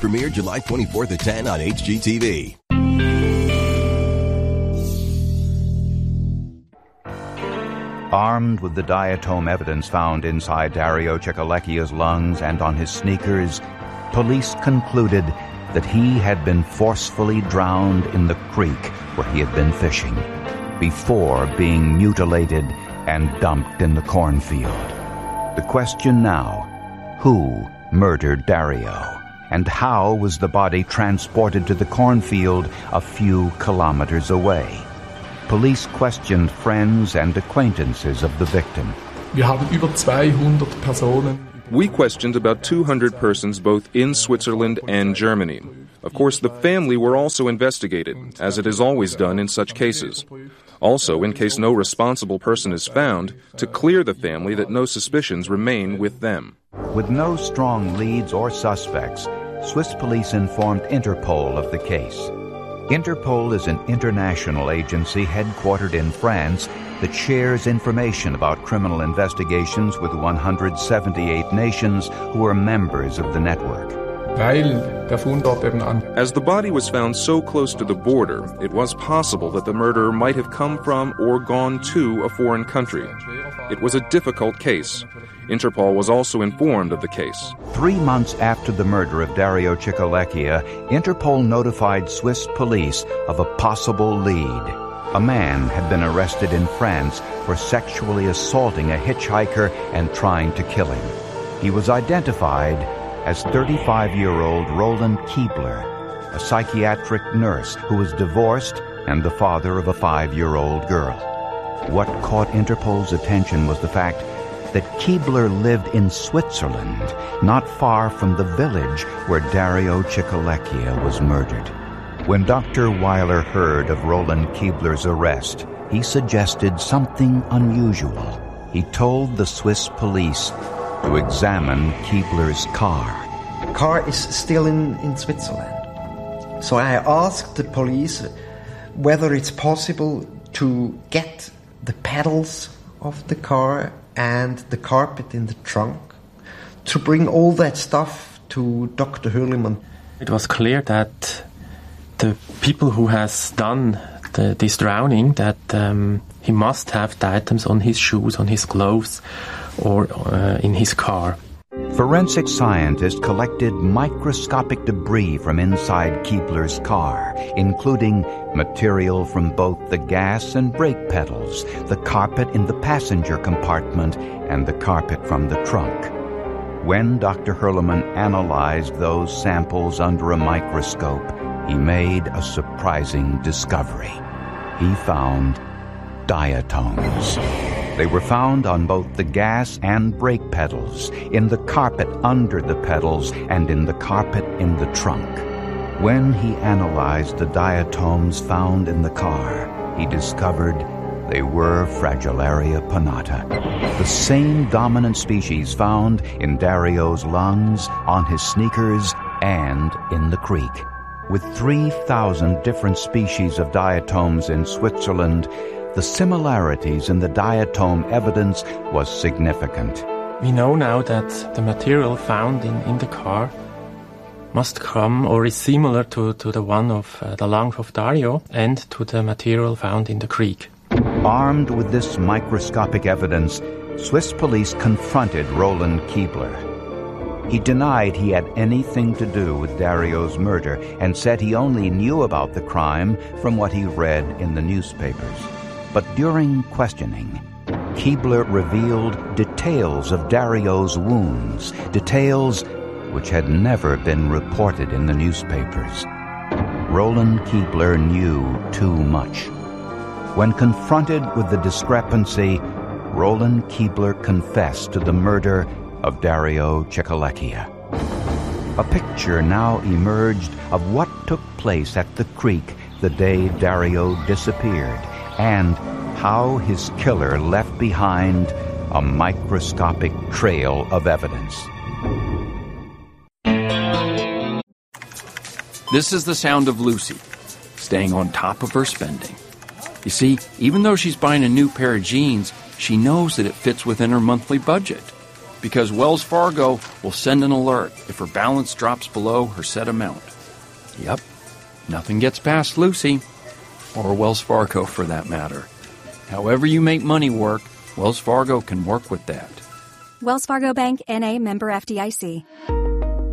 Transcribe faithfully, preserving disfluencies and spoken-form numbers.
premiere July twenty-fourth at ten on H G T V. Armed with the diatom evidence found inside Dario Cicolecchia's lungs and on his sneakers, police concluded that he had been forcefully drowned in the creek where he had been fishing before being mutilated and dumped in the cornfield. The question now, who murdered Dario? And how was the body transported to the cornfield a few kilometers away? Police questioned friends and acquaintances of the victim. Wir haben über zweihundert Personen. We questioned about two hundred persons both in Switzerland and Germany. Of course, the family were also investigated, as it is always done in such cases. Also, in case no responsible person is found, to clear the family that no suspicions remain with them. With no strong leads or suspects, Swiss police informed Interpol of the case. Interpol is an international agency headquartered in France that shares information about criminal investigations with one hundred seventy-eight nations who are members of the network. As the body was found so close to the border, it was possible that the murderer might have come from or gone to a foreign country. It was a difficult case. Interpol was also informed of the case. Three months after the murder of Dario Cicolecchia, Interpol notified Swiss police of a possible lead. A man had been arrested in France for sexually assaulting a hitchhiker and trying to kill him. He was identified as thirty-five-year-old Roland Keebler, a psychiatric nurse who was divorced and the father of a five-year-old girl. What caught Interpol's attention was the fact that Keebler lived in Switzerland, not far from the village where Dario Cicolecchia was murdered. When Doctor Weiler heard of Roland Keebler's arrest, he suggested something unusual. He told the Swiss police to examine Keebler's car. The car is still in, in Switzerland. So I asked the police whether it's possible to get the pedals of the car and the carpet in the trunk, to bring all that stuff to Doctor Hürlimann. It was clear that the people who has done the, this drowning, that um, he must have the items on his shoes, on his clothes, or uh, in his car. Forensic scientists collected microscopic debris from inside Keebler's car, including material from both the gas and brake pedals, the carpet in the passenger compartment, and the carpet from the trunk. When Doctor Hürlimann analyzed those samples under a microscope, he made a surprising discovery. He found diatoms. They were found on both the gas and brake pedals, in the carpet under the pedals, and in the carpet in the trunk. When he analyzed the diatoms found in the car, he discovered they were Fragillaria pinnata, the same dominant species found in Dario's lungs, on his sneakers, and in the creek. With three thousand different species of diatoms in Switzerland, the similarities in the diatom evidence was significant. We know now that the material found in, in the car must come or is similar to, to the one of uh, the lungs of Dario and to the material found in the creek. Armed with this microscopic evidence, Swiss police confronted Roland Keebler. He denied he had anything to do with Dario's murder and said he only knew about the crime from what he read in the newspapers. But during questioning, Keebler revealed details of Dario's wounds, details which had never been reported in the newspapers. Roland Keebler knew too much. When confronted with the discrepancy, Roland Keebler confessed to the murder of Dario Cicolecchia. A picture now emerged of what took place at the creek the day Dario disappeared, and how his killer left behind a microscopic trail of evidence. This is the sound of Lucy, staying on top of her spending. You see, even though she's buying a new pair of jeans, she knows that it fits within her monthly budget. because Wells Fargo will send an alert if her balance drops below her set amount. Yep, nothing gets past Lucy, or Wells Fargo for that matter. However you make money work, Wells Fargo can work with that. Wells Fargo Bank, N A, member F D I C.